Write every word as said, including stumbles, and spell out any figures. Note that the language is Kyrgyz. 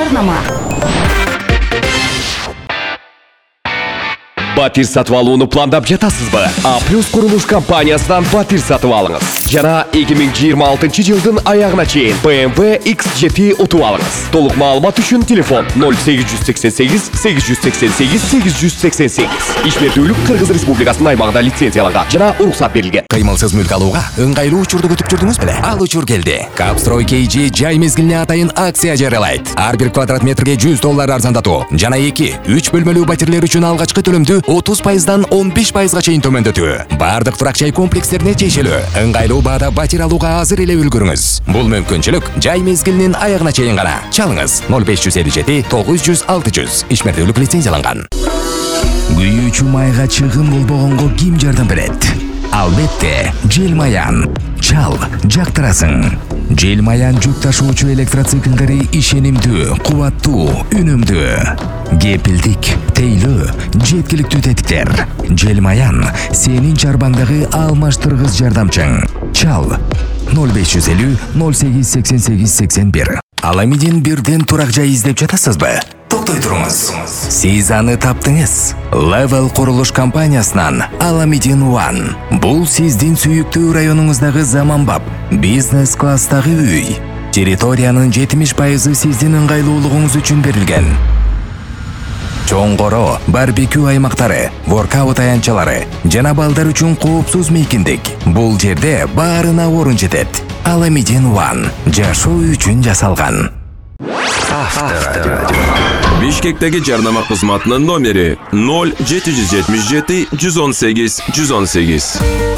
жарнама. Батир сатып алууну пландап жатасызбы? А плюс курулуш компаниясынан батир сатып алыңыз. Жана эки миң жыйырма алтынчы жылдын аягына чейин бэ эм вэ икс жети утуп алыңыз. Толук маалымат үчүн телефон ноль сегиз жүз сексен сегиз сегиз жүз сексен сегиз сегиз жүз сексен сегиз. Ишмердүүлүк Кыргыз Республикасынын аймагында лицензияланган жана уруксат берилген. Кыймылсыз мүлк алууга ыңгайлуу учурду күтүп жүрдүңүз беле? Ал учур келди. Капстрой кей джи жай мезгилине атайын акция жарыялайт. Ар бир квадрат метрге жүз доллар арзандатуу жана эки үч бөлмөлүү батирлер үчүн алгачкы төлөмдү отуз пайыздан он беш пайызга чейин төмөндөтүү. Бардык турак жай комплекстерине тиешелүү. Ыңгайлуу баада батир алууга азыр эле үлгүрүңүз. Бул мүмкүнчүлүк жай мезгилинин аягына чейин гана. Чалыңыз ноль беш жүз элүү жети тогуз жүз алты жүз. Ишмердүүлүк лицензияланган. Күйүүчү майга чыгым болбогонго ким жардам берет? Албетте, Желмаян. Чал, жактырасың. Желмаян жүк ташуучу электроциклдери ишенимдүү, кубаттуу, үнүмдүү. Кепилдик, тейлөө, жеткиликтүү тетиктер. Желмаян сенин чарбаңдагы алмаштыргыч жардамчың. Чал ноль беш жүз элүү ноль сегиз сексен сегиз сексен бир. Аламидин бирден турак жай издеп жатасызбы? Токтой туруңуз. Сиз аны таптыңыз. Level курулуш компаниясынан Аламидин One. Бул сиздин сүйүктүү районуңуздагы заманбап бизнес класстагы үй. Территориянын жетимиш пайызы сиздин ыңгайлуулугуңуз үчүн берилген. Чоңгоро, барбекю аймактары, воркаут аянтчалары жана балдар үчүн коопсуз мейкиндик. Бул жерде баарына орун жетет. Аламидин One жашоо үчүн жасалган. Авторадио. Бишкектеги жарнама кызматынын номери ноль жети жүз жетимиш жети жүз он сегиз жүз он сегиз.